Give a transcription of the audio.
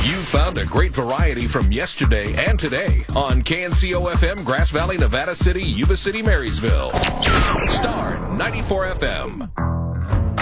You found a great variety from yesterday and today on KNCO-FM, Grass Valley, Nevada City, Yuba City, Marysville. Star 94 FM.